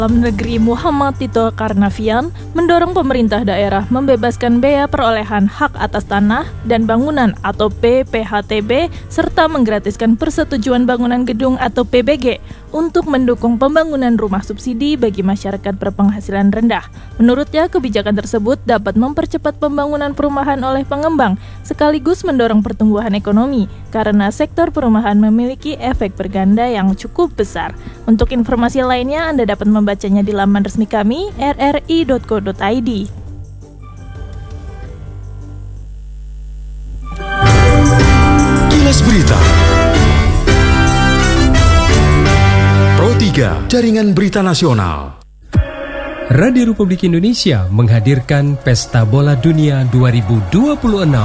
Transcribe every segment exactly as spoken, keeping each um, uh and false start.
Dalam Negeri Muhammad Tito Karnavian mendorong pemerintah daerah membebaskan bea perolehan hak atas tanah dan bangunan atau B P H T B serta menggratiskan persetujuan bangunan gedung atau P B G untuk mendukung pembangunan rumah subsidi bagi masyarakat berpenghasilan rendah. Menurutnya, kebijakan tersebut dapat mempercepat pembangunan perumahan oleh pengembang sekaligus mendorong pertumbuhan ekonomi karena sektor perumahan memiliki efek berganda yang cukup besar. Untuk informasi lainnya Anda dapat membacanya di laman resmi kami r r i dot co dot i d. Kilas Berita Pro tiga, Jaringan Berita Nasional. Radio Republik Indonesia menghadirkan Pesta Bola Dunia dua ribu dua puluh enam.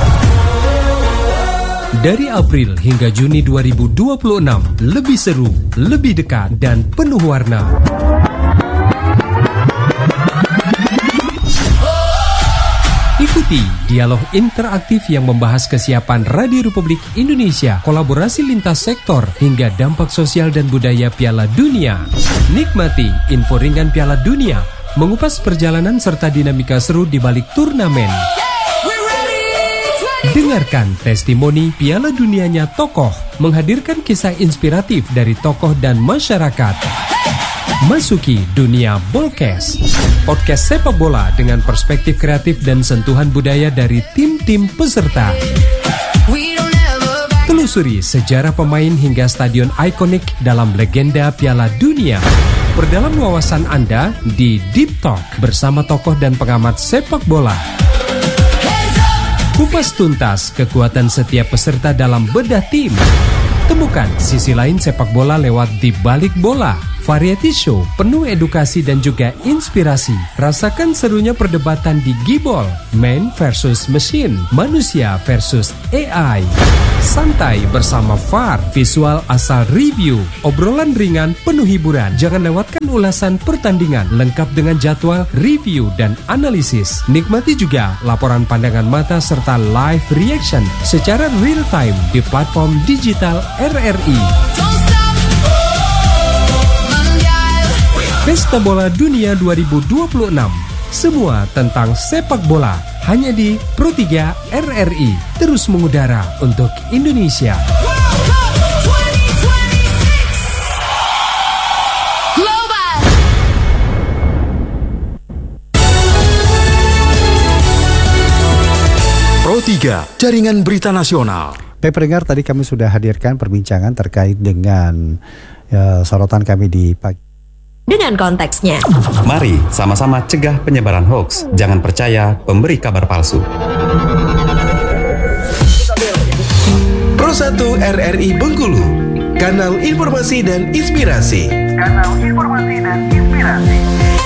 Dari April hingga Juni dua ribu dua puluh enam, lebih seru, lebih dekat, dan penuh warna. Ikuti dialog interaktif yang membahas kesiapan Radio Republik Indonesia, kolaborasi lintas sektor, hingga dampak sosial dan budaya Piala Dunia. Nikmati info ringan Piala Dunia, mengupas perjalanan serta dinamika seru di balik turnamen. Dengarkan testimoni Piala Dunianya tokoh, menghadirkan kisah inspiratif dari tokoh dan masyarakat. Masuki dunia Bolkes, podcast sepak bola dengan perspektif kreatif dan sentuhan budaya dari tim-tim peserta. Telusuri sejarah pemain hingga stadion ikonik dalam legenda Piala Dunia. Perdalam wawasan Anda di Deep Talk bersama tokoh dan pengamat sepak bola. Kupas tuntas kekuatan setiap peserta dalam bedah tim. Temukan sisi lain sepak bola lewat Di Balik Bola, variety show penuh edukasi dan juga inspirasi. Rasakan serunya perdebatan di Gibol, man versus machine, manusia versus A I. Santai bersama V A R, visual asal review, obrolan ringan penuh hiburan. Jangan lewatkan ulasan pertandingan lengkap dengan jadwal, review, dan analisis. Nikmati juga laporan pandangan mata serta live reaction secara real time di platform digital R R I. Pesta Bola Dunia dua ribu dua puluh enam. Semua tentang sepak bola hanya di Pro tiga R R I. Terus mengudara untuk Indonesia. Pro tiga, Jaringan Berita Nasional. Baik pendengar, tadi kami sudah hadirkan perbincangan terkait dengan ya, sorotan kami di pagi. Dengan konteksnya. Mari sama-sama cegah penyebaran hoax. Jangan percaya pemberi kabar palsu. Pro satu R R I Bengkulu, kanal informasi dan inspirasi. Kanal informasi dan inspirasi.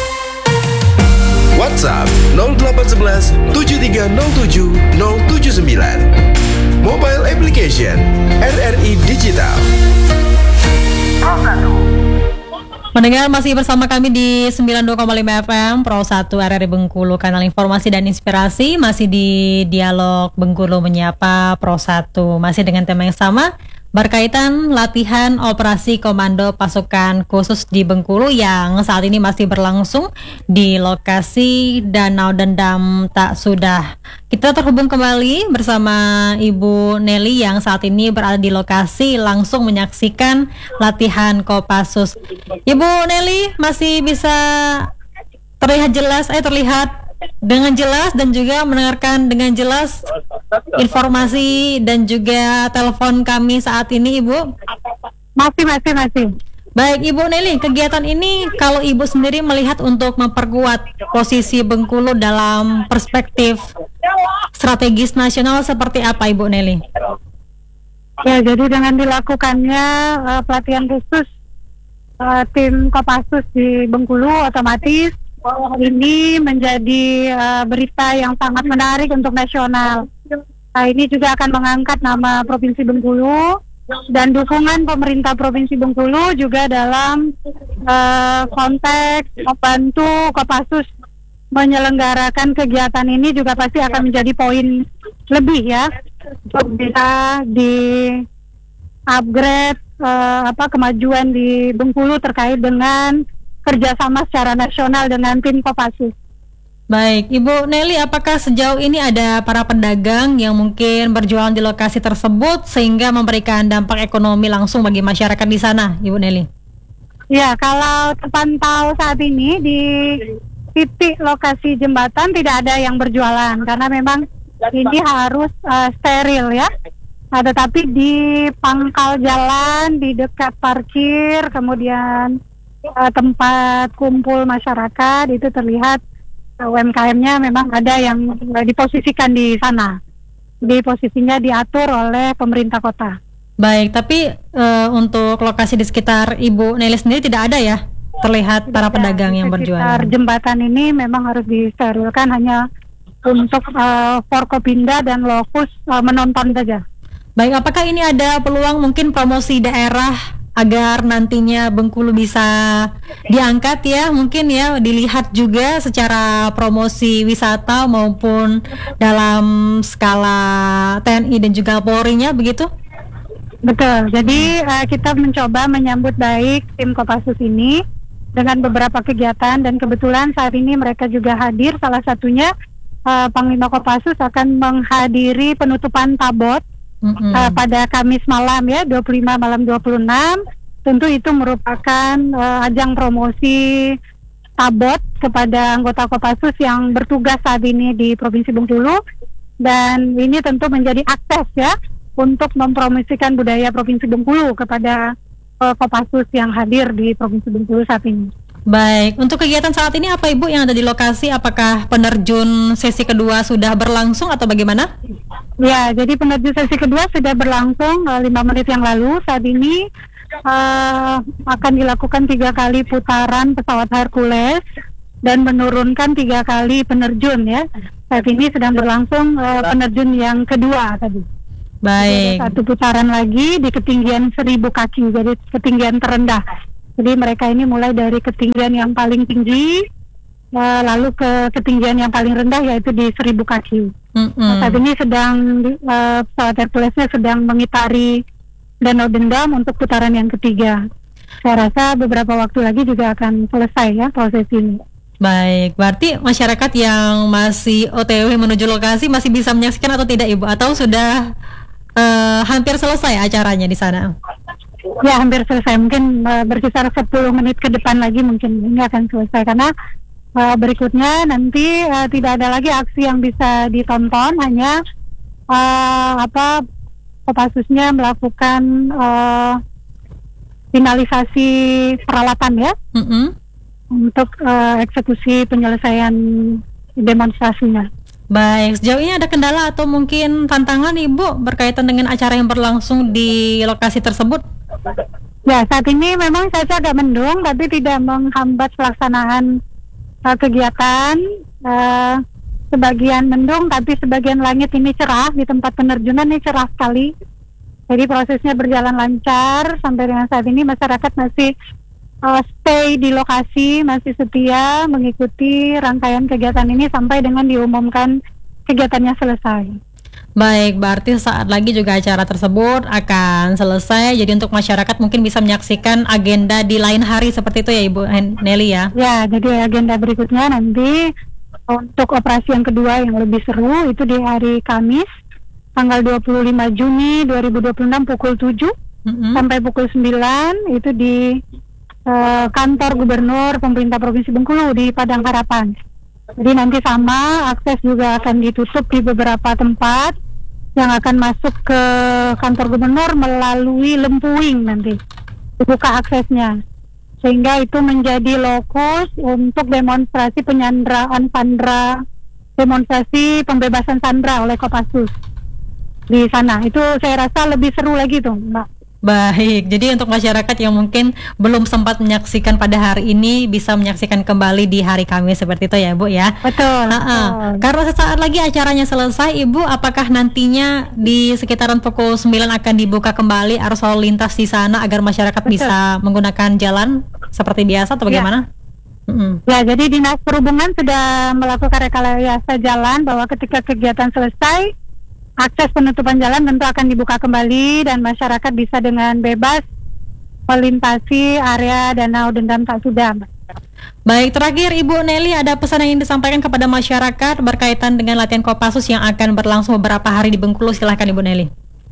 WhatsApp nol delapan satu satu tujuh tiga nol tujuh nol tujuh sembilan. Mobile application R R I Digital. Pro satu. Mendengar masih bersama kami di sembilan puluh dua koma lima F M Pro satu R R I Bengkulu, kanal informasi dan inspirasi. Masih di dialog Bengkulu Menyapa Pro satu, masih dengan tema yang sama berkaitan latihan operasi komando pasukan khusus di Bengkulu yang saat ini masih berlangsung di lokasi Danau Dendam Tak Sudah. Kita terhubung kembali bersama Ibu Nelly yang saat ini berada di lokasi langsung menyaksikan latihan Kopassus. Ibu Nelly masih bisa terlihat jelas, eh terlihat dengan jelas dan juga mendengarkan dengan jelas informasi dan juga telepon kami saat ini, Ibu? Masih, masih, masih. Baik, Ibu Nelly, kegiatan ini kalau Ibu sendiri melihat untuk memperkuat posisi Bengkulu dalam perspektif strategis nasional seperti apa, Ibu Nelly? Ya, jadi dengan dilakukannya uh, pelatihan khusus uh, tim Kopassus di Bengkulu, otomatis ini menjadi uh, berita yang sangat menarik untuk nasional. Nah, ini juga akan mengangkat nama Provinsi Bengkulu dan dukungan pemerintah Provinsi Bengkulu juga dalam uh, konteks membantu Kopassus menyelenggarakan kegiatan ini juga pasti akan menjadi poin lebih ya untuk bisa di upgrade uh, apa kemajuan di Bengkulu terkait dengan kerjasama secara nasional dengan tim Kopassus. Baik, Ibu Nelly, apakah sejauh ini ada para pedagang yang mungkin berjualan di lokasi tersebut sehingga memberikan dampak ekonomi langsung bagi masyarakat di sana, Ibu Nelly? Ya, kalau terpantau saat ini di titik lokasi jembatan tidak ada yang berjualan karena memang ini harus uh, steril ya. Nah, tetapi di pangkal jalan, di dekat parkir, kemudian uh, tempat kumpul masyarakat itu terlihat uh, U M K M-nya memang ada yang uh, diposisikan di sana. Di posisinya diatur oleh pemerintah kota. Baik, tapi uh, untuk lokasi di sekitar Ibu Nelly sendiri tidak ada ya terlihat para pedagang yang berjualan? Sekitar jembatan ini memang harus disterilkan hanya untuk uh, Forkopimda dan Lokus uh, menonton saja. Baik, apakah ini ada peluang mungkin promosi daerah agar nantinya Bengkulu bisa diangkat ya, mungkin ya dilihat juga secara promosi wisata maupun dalam skala T N I dan juga Polri-nya begitu? Betul, jadi uh, kita mencoba menyambut baik tim Kopassus ini dengan beberapa kegiatan dan kebetulan saat ini mereka juga hadir. Salah satunya uh, Panglima Kopassus akan menghadiri penutupan Tabot mm-hmm. uh, pada Kamis malam ya, dua puluh lima malam dua puluh enam. Tentu itu merupakan uh, ajang promosi Tabot kepada anggota Kopassus yang bertugas saat ini di Provinsi Bengkulu, dan ini tentu menjadi akses ya untuk mempromosikan budaya Provinsi Bengkulu kepada uh, Kopassus yang hadir di Provinsi Bengkulu saat ini. Baik, untuk kegiatan saat ini apa Ibu yang ada di lokasi? Apakah penerjun sesi kedua sudah berlangsung atau bagaimana? Ya, jadi penerjun sesi kedua sudah berlangsung uh, lima menit yang lalu. Saat ini uh, akan dilakukan tiga kali putaran pesawat Hercules dan menurunkan tiga kali penerjun ya. Saat ini sedang berlangsung uh, penerjun yang kedua tadi. Baik. Ada satu putaran lagi di ketinggian seribu kaki, jadi ketinggian terendah. Jadi mereka ini mulai dari ketinggian yang paling tinggi, uh, lalu ke ketinggian yang paling rendah yaitu di seribu kaki. Mm-hmm. Nah, saat ini sedang uh, pesawat Herculesnya sedang mengitari Danau Dendam untuk putaran yang ketiga. Saya rasa beberapa waktu lagi juga akan selesai ya proses ini. Baik, berarti masyarakat yang masih O T W menuju lokasi masih bisa menyaksikan atau tidak Ibu? Atau sudah Uh, hampir selesai acaranya di sana? Ya, hampir selesai. Mungkin uh, berkisar sepuluh menit ke depan lagi mungkin ini akan selesai karena uh, berikutnya nanti uh, tidak ada lagi aksi yang bisa ditonton, hanya uh, apa Kopassusnya melakukan uh, finalisasi peralatan ya mm-hmm. untuk uh, eksekusi penyelesaian demonstrasinya. Baik, sejauh ini ada kendala atau mungkin tantangan Ibu berkaitan dengan acara yang berlangsung di lokasi tersebut? Ya, saat ini memang cuaca agak mendung tapi tidak menghambat pelaksanaan uh, kegiatan. Uh, sebagian mendung tapi sebagian langit ini cerah, di tempat penerjunan ini cerah sekali. Jadi prosesnya berjalan lancar sampai dengan saat ini masyarakat masih uh, stay di lokasi, masih setia mengikuti rangkaian kegiatan ini sampai dengan diumumkan kegiatannya selesai. Baik, berarti saat lagi juga acara tersebut akan selesai. Jadi untuk masyarakat mungkin bisa menyaksikan agenda di lain hari seperti itu ya Ibu Nelly ya? Ya, jadi agenda berikutnya nanti untuk operasi yang kedua yang lebih seru itu di hari Kamis tanggal dua puluh lima Juni dua ribu dua puluh enam pukul tujuh mm-hmm. sampai pukul sembilan itu di uh, kantor Gubernur Pemerintah Provinsi Bengkulu di Padang Harapan. Jadi nanti sama akses juga akan ditutup di beberapa tempat yang akan masuk ke kantor gubernur melalui Lempuing, nanti dibuka aksesnya sehingga itu menjadi lokus untuk demonstrasi penyanderaan sandera, demonstrasi pembebasan sandera oleh Kopassus di sana. Itu saya rasa lebih seru lagi tuh Mbak. Baik, jadi untuk masyarakat yang mungkin belum sempat menyaksikan pada hari ini bisa menyaksikan kembali di hari Kamis seperti itu ya Bu ya. Betul, betul. Karena sesaat lagi acaranya selesai Ibu, apakah nantinya di sekitaran pukul sembilan akan dibuka kembali arus lalu lintas di sana agar masyarakat betul. Bisa menggunakan jalan seperti biasa atau bagaimana? Ya. Mm-hmm. Ya, jadi Dinas Perhubungan sudah melakukan rekayasa jalan bahwa ketika kegiatan selesai akses penutupan jalan tentu akan dibuka kembali dan masyarakat bisa dengan bebas melintasi area Danau Dendam Tak Sudam. Baik, terakhir Ibu Nelly, ada pesan yang ingin disampaikan kepada masyarakat berkaitan dengan latihan Kopassus yang akan berlangsung beberapa hari di Bengkulu. Silahkan Ibu Nelly.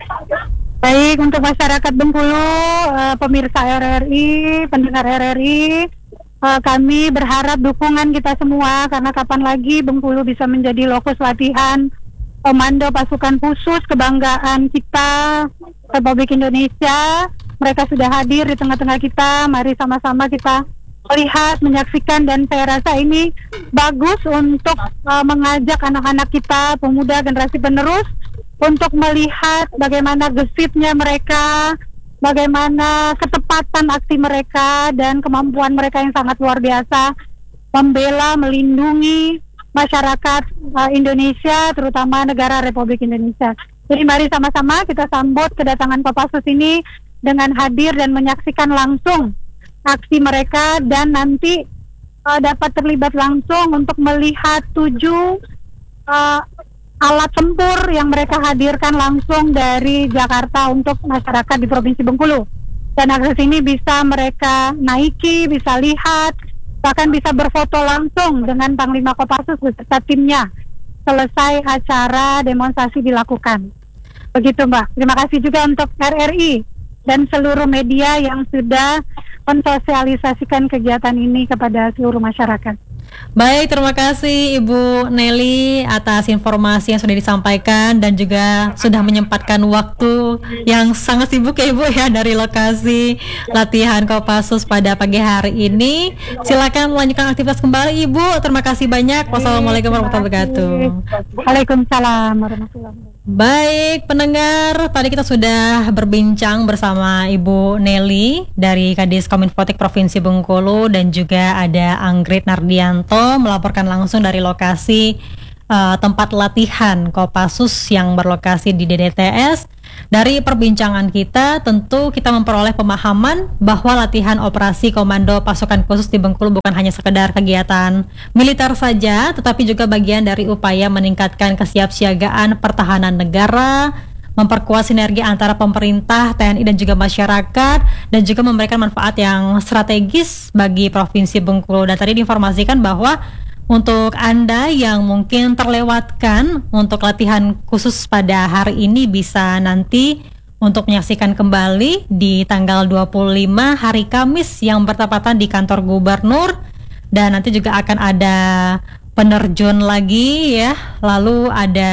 Baik, untuk masyarakat Bengkulu, uh, pemirsa R R I, pendengar R R I, uh, kami berharap dukungan kita semua, karena kapan lagi Bengkulu bisa menjadi lokus latihan komando pasukan khusus kebanggaan kita, Republik Indonesia. Mereka sudah hadir di tengah-tengah kita, mari sama-sama kita melihat, menyaksikan, dan saya rasa ini bagus untuk uh, mengajak anak-anak kita, pemuda generasi penerus, untuk melihat bagaimana gesitnya mereka, bagaimana ketepatan aksi mereka, dan kemampuan mereka yang sangat luar biasa membela, melindungi masyarakat uh, Indonesia, terutama negara Republik Indonesia. Jadi mari sama-sama kita sambut kedatangan Kopassus ini dengan hadir dan menyaksikan langsung aksi mereka, dan nanti uh, dapat terlibat langsung untuk melihat tujuh uh, alat tempur yang mereka hadirkan langsung dari Jakarta untuk masyarakat di Provinsi Bengkulu. Dan akses ini bisa mereka naiki, bisa lihat, bahkan bisa berfoto langsung dengan Panglima Kopassus beserta timnya selesai acara demonstrasi dilakukan. Begitu Mbak. Terima kasih juga untuk R R I dan seluruh media yang sudah mensosialisasikan kegiatan ini kepada seluruh masyarakat. Baik, terima kasih Ibu Nelly atas informasi yang sudah disampaikan dan juga sudah menyempatkan waktu yang sangat sibuk ya Ibu ya dari lokasi latihan Kopassus pada pagi hari ini. Silakan melanjutkan aktivitas kembali Ibu. Terima kasih banyak. Wassalamualaikum warahmatullahi wabarakatuh. Waalaikumsalam warahmatullahi wabarakatuh. Baik, pendengar, tadi kita sudah berbincang bersama Ibu Nelly dari Kadis Kominfotik Provinsi Bengkulu, dan juga ada Anggrit Nardianto melaporkan langsung dari lokasi uh, tempat latihan Kopassus yang berlokasi di D D T S. Dari perbincangan kita, tentu kita memperoleh pemahaman bahwa latihan operasi komando pasukan khusus di Bengkulu bukan hanya sekedar kegiatan militer saja, tetapi juga bagian dari upaya meningkatkan kesiapsiagaan pertahanan negara, memperkuat sinergi antara pemerintah, T N I, dan juga masyarakat, dan juga memberikan manfaat yang strategis bagi Provinsi Bengkulu. Dan tadi diinformasikan bahwa untuk Anda yang mungkin terlewatkan untuk latihan khusus pada hari ini, bisa nanti untuk menyaksikan kembali di tanggal dua puluh lima hari Kamis yang bertepatan di kantor gubernur, dan nanti juga akan ada penerjun lagi ya, lalu ada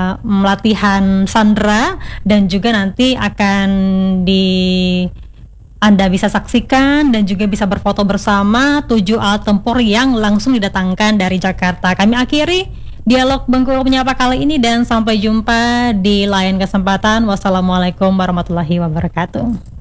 latihan sandera, dan juga nanti akan di Anda bisa saksikan dan juga bisa berfoto bersama tujuh alat tempur yang langsung didatangkan dari Jakarta. Kami akhiri dialog Bengkulu Menyapa kali ini, dan sampai jumpa di lain kesempatan. Wassalamualaikum warahmatullahi wabarakatuh.